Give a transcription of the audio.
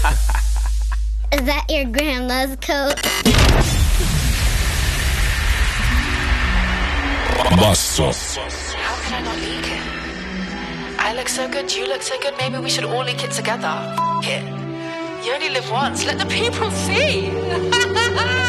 Is that your grandma's coat? Basso. How can I not leak it? I look so good, you look so good, maybe we should all leak it together. F it. You only live once, let the people see.